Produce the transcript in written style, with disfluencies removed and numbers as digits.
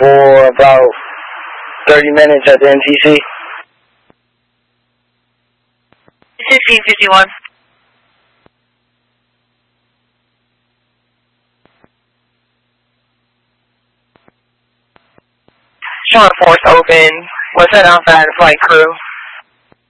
for about 30 minutes at the NTC. 1651. Showing force open. What's that outside the flight crew?